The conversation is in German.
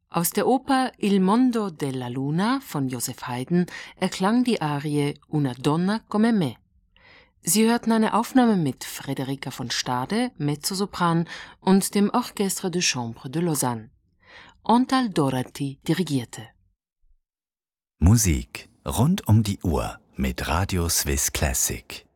Aus der Oper Il mondo della luna von Joseph Haydn erklang die Arie Una donna come me. Sie hörten eine Aufnahme mit Frederica von Stade, Mezzosopran, und dem Orchestre de Chambre de Lausanne. Antal Doherty dirigierte. Musik rund um die Uhr mit Radio Swiss Classic.